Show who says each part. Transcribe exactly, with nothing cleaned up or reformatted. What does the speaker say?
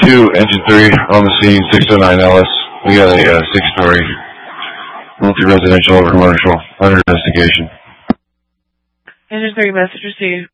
Speaker 1: two, engine three, on the scene, six oh nine Ellis. We got a uh, six-story multi-residential over commercial under investigation.
Speaker 2: Engine three, message received.